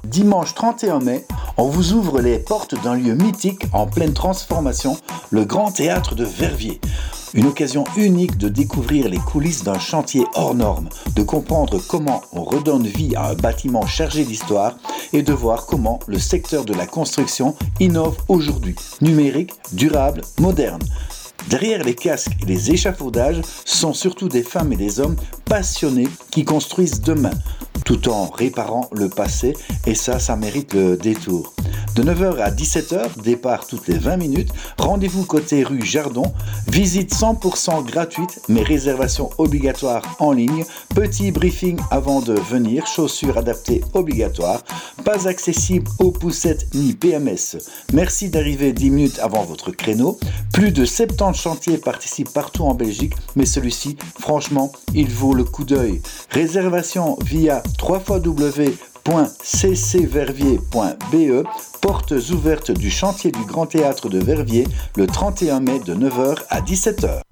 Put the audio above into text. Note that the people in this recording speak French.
Dimanche 31 mai, on vous ouvre les portes d'un lieu mythique en pleine transformation, le Grand Théâtre de Verviers. Une occasion unique de découvrir les coulisses d'un chantier hors norme, de comprendre comment on redonne vie à un bâtiment chargé d'histoire et de voir comment le secteur de la construction innove aujourd'hui, numérique, durable, moderne. Derrière les casques et les échafaudages sont surtout des femmes et des hommes passionnés qui construisent demain, tout en réparant le passé, et ça mérite le détour. De 9h à 17h, départ toutes les 20 minutes, rendez-vous côté rue Jardon, visite 100% gratuite, mais réservation obligatoire en ligne, petit briefing avant de venir, chaussures adaptées obligatoires, pas accessible aux poussettes ni PMS. Merci d'arriver 10 minutes avant votre créneau. Plus de 70 chantiers participent partout en Belgique, mais celui-ci, franchement, il vaut le coup d'œil. Réservation via www.ccverviers.be, portes ouvertes du chantier du Grand Théâtre de Verviers le 31 mai de 9h à 17h.